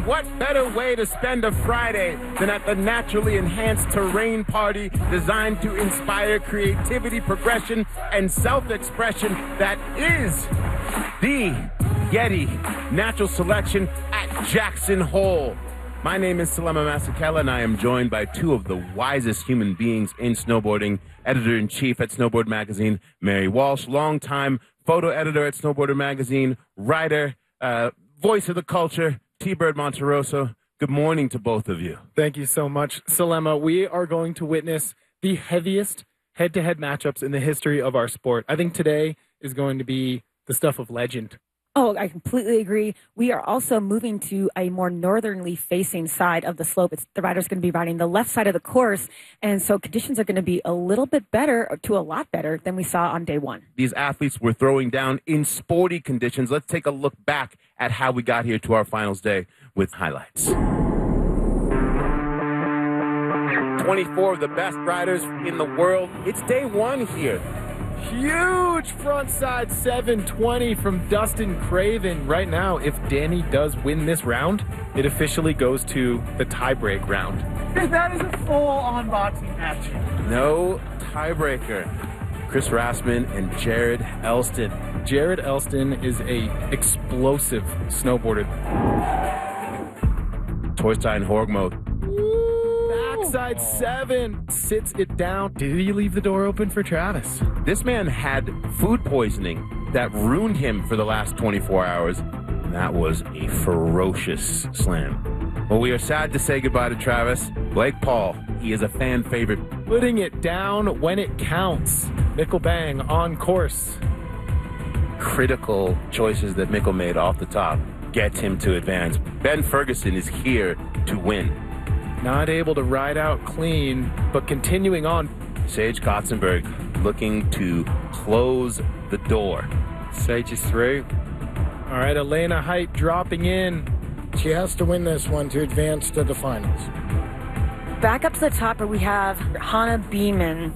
what better way to spend a Friday than at the naturally enhanced terrain party designed to inspire creativity, progression, and self-expression that is the Yeti Natural Selection at Jackson Hole. My name is Salema Masekela, and I am joined by two of the wisest human beings in snowboarding, editor-in-chief at Snowboard Magazine, Mary Walsh, longtime photo editor at Snowboarder Magazine, writer, voice of the culture, T-Bird Monteroso. Good morning to both of you. Thank you so much, Salema. We are going to witness the heaviest head-to-head matchups in the history of our sport. I think today is going to be the stuff of legend. Oh, I completely agree. We are also moving to a more northernly facing side of the slope. The rider's going to be riding the left side of the course, and so conditions are going to be a little bit better, to a lot better, than we saw on day one. These athletes were throwing down in sporty conditions. Let's take a look back at how we got here to our finals day with highlights. 24 of the best riders in the world. It's day one here. Huge frontside 720 from Dustin Craven. Right now, if Danny does win this round, it officially goes to the tiebreak round. That is a full-on boxing match. No tiebreaker. Chris Rassman and Jared Elston. Jared Elston is a explosive snowboarder. Torstein Horgmo. Backside 7 sits it down. Did he leave the door open for Travis? This man had food poisoning that ruined him for the last 24 hours. And that was a ferocious slam. Well, we are sad to say goodbye to Travis. Blake Paul, he is a fan favorite. Putting it down when it counts. Mikkel Bang on course. Critical choices that Mikkel made off the top gets him to advance. Ben Ferguson is here to win. Not able to ride out clean, but continuing on. Sage Kotzenberg looking to close the door. Sage is through. All right, Elena Height dropping in. She has to win this one to advance to the finals. Back up to the top where we have Hannah Beeman.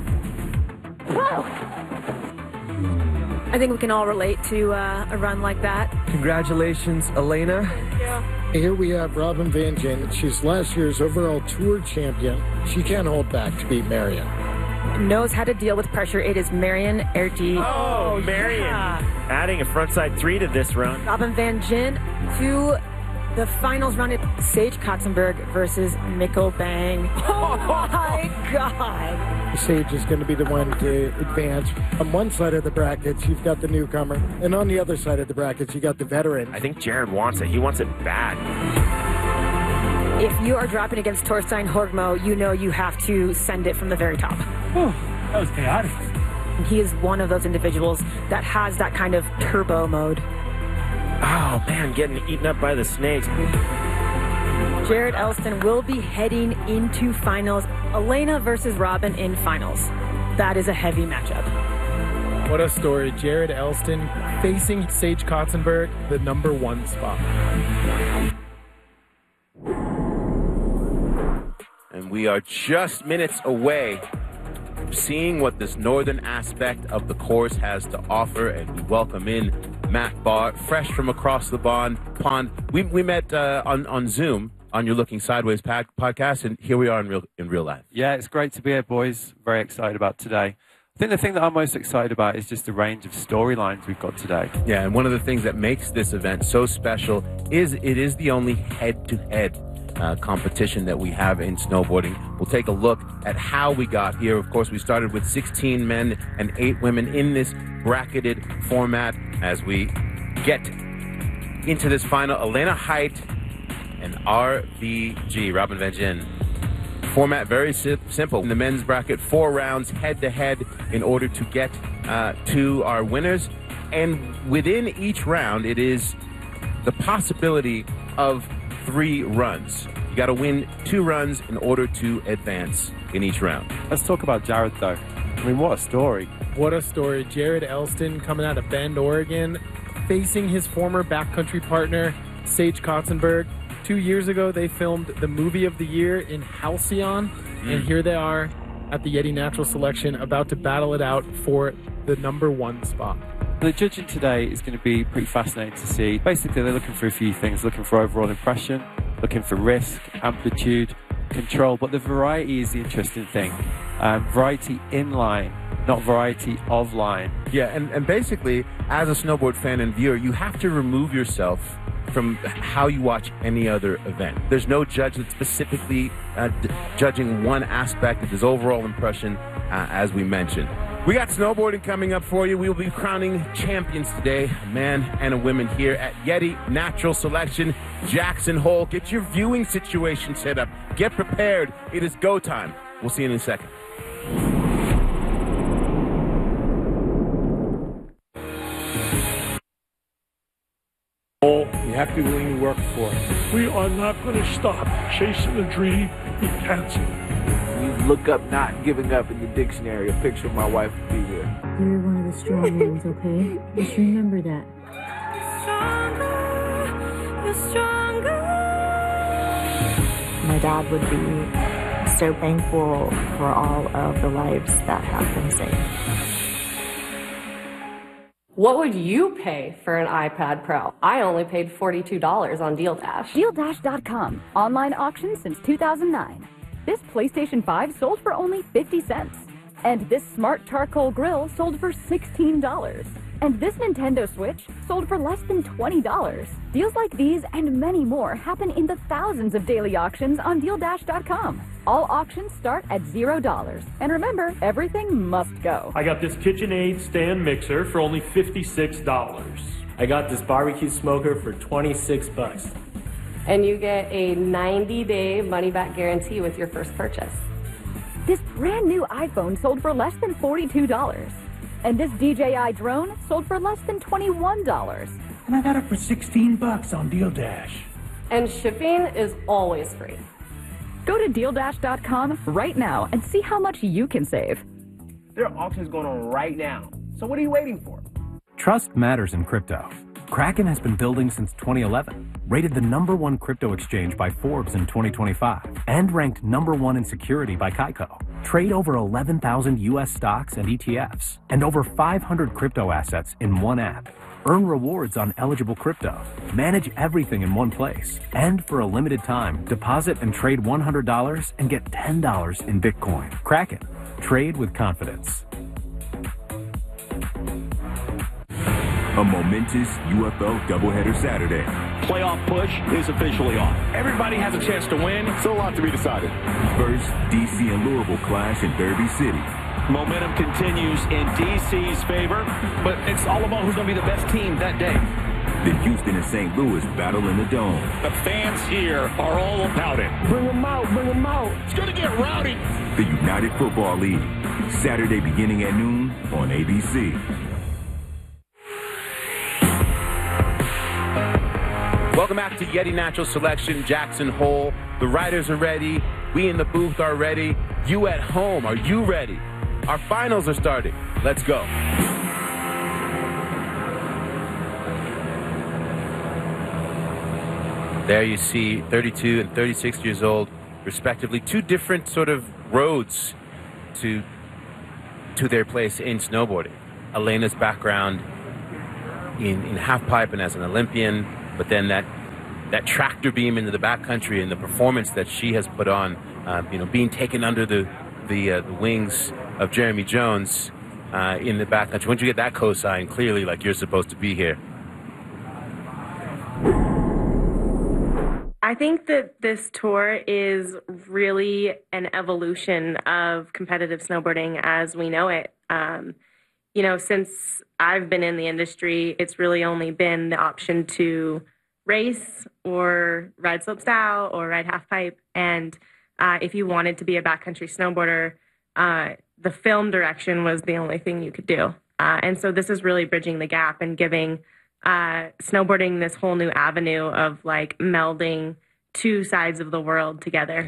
I think we can all relate to a run like that. Congratulations, Elena. Yeah. Here we have Robin Van Gyn. She's last year's overall tour champion. She can't hold back to beat Marion. Knows how to deal with pressure. It is Marion Erdi. Oh, Marion. Yeah. Adding a frontside 3 to this run. Robin Van Gyn to the finals run. Sage Kotzenberg versus Mikkel Bang. Oh my God. Sage is going to be the one to advance. On one side of the brackets, you've got the newcomer, and on the other side of the brackets, you got the veteran. I think Jared wants it. He wants it bad. If you are dropping against Torstein Horgmo, you know you have to send it from the very top. Whew, that was chaotic. He is one of those individuals that has that kind of turbo mode. Oh, man, getting eaten up by the snakes. Jared Elston will be heading into finals. Elena versus Robin in finals. That is a heavy matchup. What a story. Jared Elston facing Sage Kotzenberg, the number 1 spot. And we are just minutes away from seeing what this northern aspect of the course has to offer, and we welcome in Matt Barr, fresh from across the pond. We met on Zoom on your Looking Sideways podcast, and here we are in real life. Yeah, it's great to be here, boys. Very excited about today. I think the thing that I'm most excited about is just the range of storylines we've got today. Yeah, and one of the things that makes this event so special is it is the only head-to-head competition that we have in snowboarding. We'll take a look at how we got here. Of course, we started with 16 men and 8 women in this bracketed format. As we get into this final, Elena Height and RVG, Robin Van Gyn. Format very simple. In the men's bracket, 4 rounds head-to-head in order to get to our winners. And within each round, it is the possibility of 3 runs. You got to win 2 runs in order to advance in each round. Let's talk about Jared, though. I mean, what a story. What a story. Jared Elston coming out of Bend, Oregon, facing his former backcountry partner, Sage Kotzenberg. 2 years ago, they filmed the movie of the year in Halcyon, and here they are at the Yeti Natural Selection about to battle it out for the number 1 spot. The judging today is going to be pretty fascinating to see. Basically, they're looking for a few things, looking for overall impression, looking for risk, amplitude, control, but the variety is the interesting thing. Variety in line, not variety of line. Yeah, and basically, as a snowboard fan and viewer, you have to remove yourself from how you watch any other event. There's no judge that's specifically judging one aspect of his overall impression, as we mentioned. We got snowboarding coming up for you. We will be crowning champions today, a man and a woman here at Yeti Natural Selection, Jackson Hole. Get your viewing situation set up. Get prepared. It is go time. We'll see you in a second. You have to be willing to work for it. We are not going to stop chasing a dream we can't see. You look up not giving up in the dictionary, a picture of my wife would be there. You're one of the strong ones, okay? Just remember that. You're stronger. My dad would be so thankful for all of the lives that have been saved. What would you pay for an iPad Pro? I only paid $42 on Deal Dash. DealDash.com. Online auction since 2009. This PlayStation 5 sold for only 50 cents. And this smart charcoal grill sold for $16. And this Nintendo Switch sold for less than $20. Deals like these and many more happen in the thousands of daily auctions on DealDash.com. All auctions start at $0. And remember, everything must go. I got this KitchenAid stand mixer for only $56. I got this barbecue smoker for $26. And you get a 90-day money-back guarantee with your first purchase. This brand new iPhone sold for less than $42. And this DJI drone sold for less than $21. And I got it for $16 on Deal Dash. And shipping is always free. Go to DealDash.com right now and see how much you can save. There are auctions going on right now. So what are you waiting for? Trust matters in crypto. Kraken has been building since 2011, rated the #1 crypto exchange by Forbes in 2025, and ranked #1 in security by Kaiko. Trade over 11,000 US stocks and ETFs, and over 500 crypto assets in one app. Earn rewards on eligible crypto. Manage everything in one place. And for a limited time, deposit and trade $100 and get $10 in Bitcoin. Kraken. Trade with confidence. A momentous UFL doubleheader Saturday. Playoff push is officially on. Everybody has a chance to win. So a lot to be decided. First, DC and Louisville clash in Derby City. Momentum continues in DC's favor, but it's all about who's going to be the best team that day. Then Houston and St. Louis battle in the Dome. The fans here are all about it. Bring them out, bring them out. It's going to get rowdy. The United Football League. Saturday beginning at noon on ABC. Welcome back to Yeti Natural Selection, Jackson Hole. The riders are ready. We in the booth are ready. You at home, are you ready? Our finals are starting. Let's go. There you see 32 and 36 years old, respectively. Two different sort of roads to their place in snowboarding. Elena's background in halfpipe and as an Olympian, but then that tractor beam into the backcountry and the performance that she has put on, being taken under the wings of Jeremy Jones in the backcountry. Once you get that cosign, clearly like you're supposed to be here. I think that this tour is really an evolution of competitive snowboarding as we know it. Since I've been in the industry, it's really only been the option to race or ride slopestyle or ride halfpipe. And if you wanted to be a backcountry snowboarder, the film direction was the only thing you could do. And so this is really bridging the gap and giving snowboarding this whole new avenue of like melding two sides of the world together.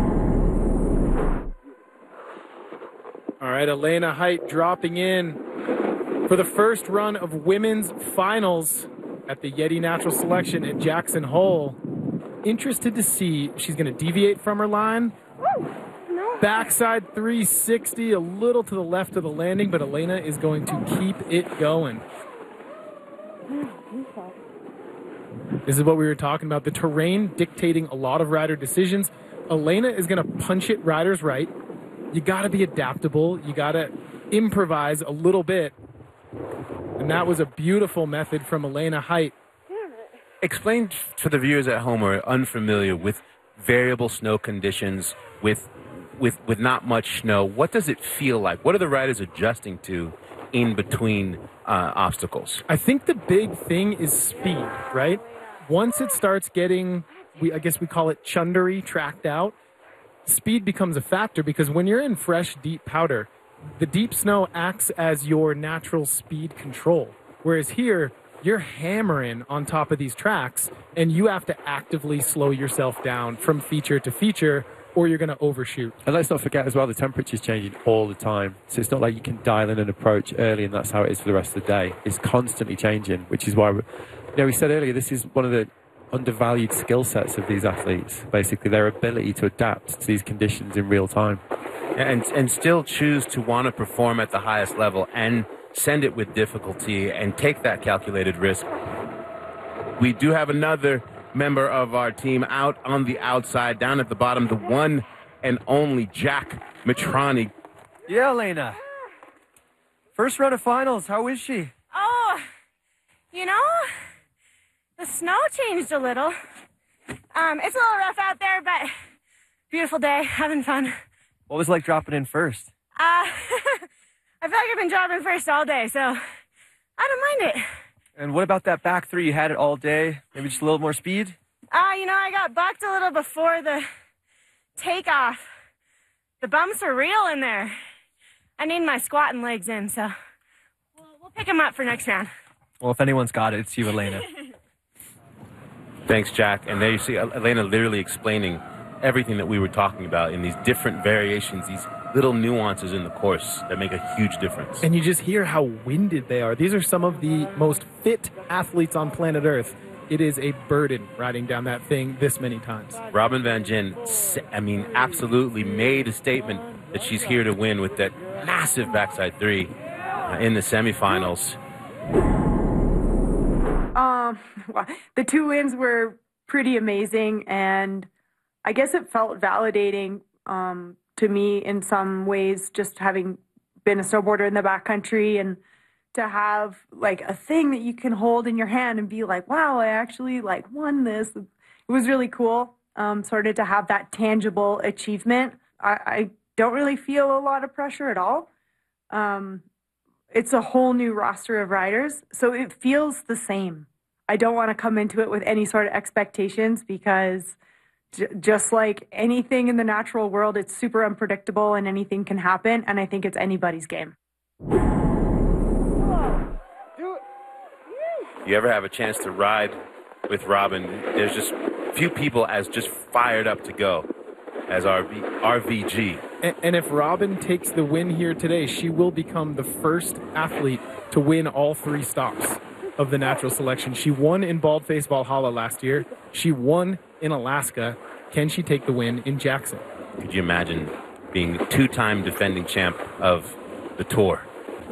All right, Elena Height dropping in for the first run of women's finals at the Yeti Natural Selection at Jackson Hole. Interested to see if she's going to deviate from her line. Backside 360, a little to the left of the landing, but Elena is going to keep it going. This is what we were talking about. The terrain dictating a lot of rider decisions. Elena is going to punch it riders right. You got to be adaptable. You got to improvise a little bit. And that was a beautiful method from Elena Height. Explain to the viewers at home who are unfamiliar with variable snow conditions, with not much snow. What does it feel like? What are the riders adjusting to in between obstacles? I think the big thing is speed, right? Once it starts getting, I guess we call it chundery, tracked out, speed becomes a factor because when you're in fresh, deep powder, the deep snow acts as your natural speed control. Whereas here, you're hammering on top of these tracks, and you have to actively slow yourself down from feature to feature, or you're going to overshoot. And let's not forget as well, the temperature's changing all the time. So it's not like you can dial in an approach early and that's how it is for the rest of the day. It's constantly changing, which is why, we said earlier, this is one of the undervalued skill sets of these athletes. Basically, their ability to adapt to these conditions in real time. And still choose to want to perform at the highest level and send it with difficulty and take that calculated risk. We do have another member of our team out on the outside, down at the bottom, the one and only Jack Mitrani. Yeah, Elena. First round of finals, how is she? Oh, the snow changed a little. It's a little rough out there, but beautiful day, having fun. What was it like dropping in first? I feel like I've been dropping first all day, so I don't mind it. And what about that back three? You had it all day, maybe just a little more speed? I got bucked a little before the takeoff. The bumps were real in there. I need my squatting legs in, so we'll pick them up for next round. Well, if anyone's got it, it's you, Elena. Thanks, Jack. And there you see Elena literally explaining everything that we were talking about in these different variations, these little nuances in the course that make a huge difference. And you just hear how winded they are. These are some of the most fit athletes on planet Earth. It is a burden riding down that thing this many times. Robin Van Gyn, absolutely made a statement that she's here to win with that massive backside three in the semifinals. The two wins were pretty amazing, and I guess it felt validating to me in some ways, just having been a snowboarder in the backcountry, and to have like a thing that you can hold in your hand and be like, wow, I actually won this. It was really cool, sort of to have that tangible achievement. I don't really feel a lot of pressure at all. It's a whole new roster of riders, so it feels the same. I don't want to come into it with any sort of expectations because just like anything in the natural world, it's super unpredictable and anything can happen, and I think it's anybody's game. You ever have a chance to ride with Robin, there's just few people as just fired up to go as RVG. And if Robin takes the win here today, she will become the first athlete to win all three stops of the natural selection. She won in Baldface Valhalla last year. She won in Alaska. Can she take the win in Jackson? Could you imagine being two-time defending champ of the tour?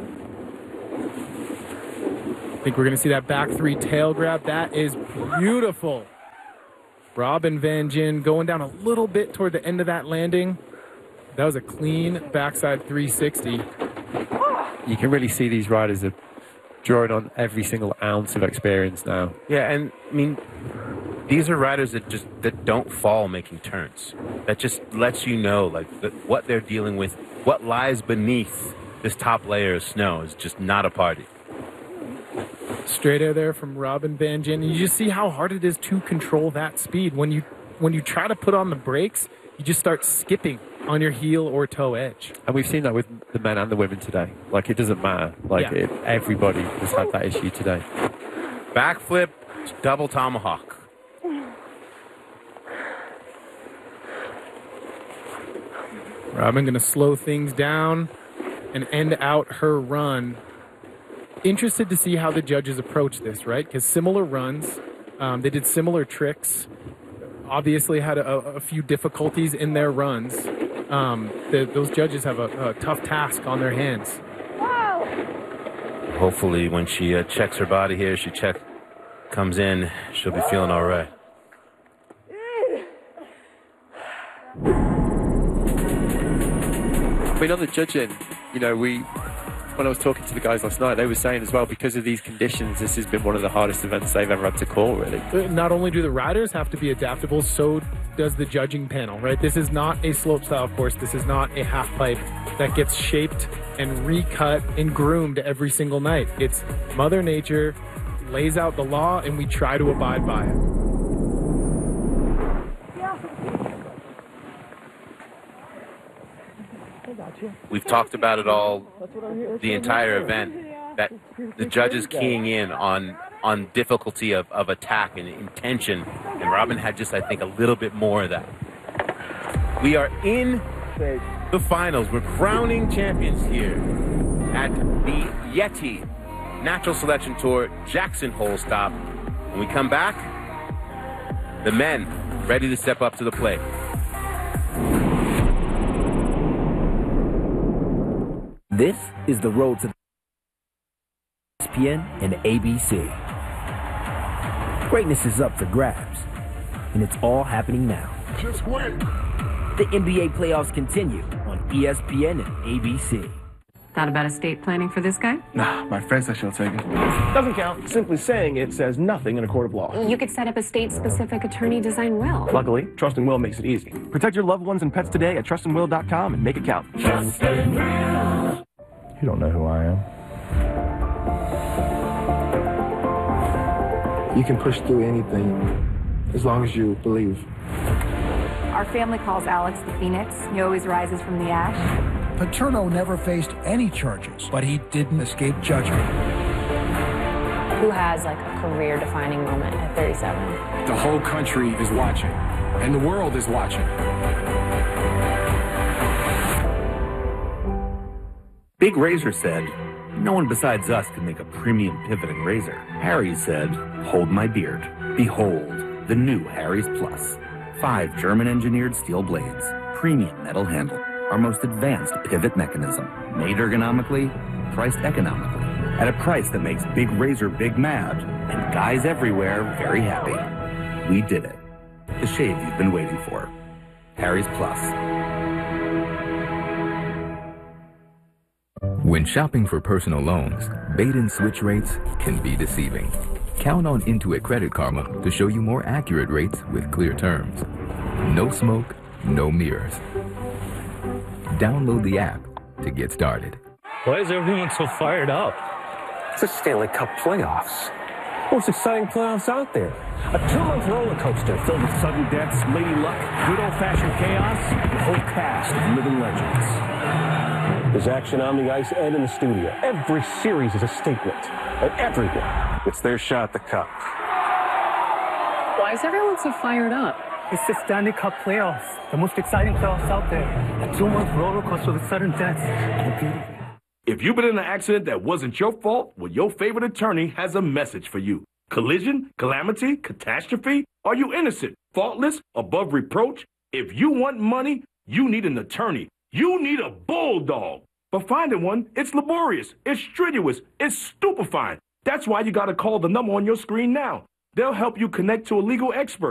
I think we're going to see that back three tail grab. That is beautiful. Robin Van Gyn going down a little bit toward the end of that landing. That was a clean backside 360. You can really see these riders are drawing on every single ounce of experience now. Yeah, and I mean, these are riders that don't fall making turns. That just lets you know what they're dealing with, what lies beneath this top layer of snow is just not a party. Straight air there from Robin Van Gyn. You just see how hard it is to control that speed. When you try to put on the brakes, you just start skipping on your heel or toe edge. And we've seen that with the men and the women today. It doesn't matter. Everybody has had that issue today. Backflip, double tomahawk. Robin going to slow things down and end out her run. Interested to see how the judges approach this, right? Because similar runs, they did similar tricks, obviously had a few difficulties in their runs. Those judges have a tough task on their hands. Hopefully when she checks her body here, she checks comes in, she'll be feeling all right. I mean, on the judging, when I was talking to the guys last night, they were saying as well, because of these conditions, this has been one of the hardest events they've ever had to call, really. Not only do the riders have to be adaptable, so does the judging panel, right? This is not a slopestyle course. This is not a half pipe that gets shaped and recut and groomed every single night. It's Mother Nature lays out the law, and we try to abide by it. We've talked about it all, the entire event, that the judges keying in on difficulty of attack and intention, and Robin had just, I think, a little bit more of that. We are in the finals. We're crowning champions here at the Yeti Natural Selection Tour Jackson Hole Stop. When we come back, the men ready to step up to the plate. This is the road to ESPN and ABC. Greatness is up for grabs, and it's all happening now. Just win. The NBA playoffs continue on ESPN and ABC. Thought about estate planning for this guy? Nah, my friend said she'll take it. Doesn't count. Simply saying it says nothing in a court of law. You could set up a state-specific attorney-designed will. Luckily, Trust and Will makes it easy. Protect your loved ones and pets today at trustandwill.com and make it count. Trust and Will. You don't know who I am. You can push through anything as long as you believe. Our family calls Alex the Phoenix. He always rises from the ash. Paterno never faced any charges, but he didn't escape judgment. Who has a career-defining moment at 37? The whole country is watching, and the world is watching. Big Razor said, "No one besides us can make a premium pivoting razor." Harry's said, "Hold my beard. Behold, the new Harry's Plus. 5 German-engineered steel blades, premium metal handle, our most advanced pivot mechanism, made ergonomically, priced economically, at a price that makes Big Razor big mad, and guys everywhere very happy. We did it. The shave you've been waiting for. Harry's Plus." When shopping for personal loans, bait and switch rates can be deceiving. Count on Intuit Credit Karma to show you more accurate rates with clear terms. No smoke, no mirrors. Download the app to get started. Why is everyone so fired up? It's the Stanley Cup playoffs. Most exciting playoffs out there. A 2-month roller coaster filled with sudden deaths, lady luck, good old-fashioned chaos, and a whole cast of living legends. There's action on the ice and in the studio. Every series is a statement, and everyone gets their shot at the cup. Why is everyone so fired up? It's the Stanley Cup playoffs, the most exciting playoffs out there. A 2-month roller coaster with sudden deaths. If you've been in an accident that wasn't your fault, well, your favorite attorney has a message for you. Collision, calamity, catastrophe? Are you innocent, faultless, above reproach? If you want money, you need an attorney. You need a bulldog. But finding one, it's laborious, it's strenuous, it's stupefying. That's why you got to call the number on your screen now. They'll help you connect to a legal expert.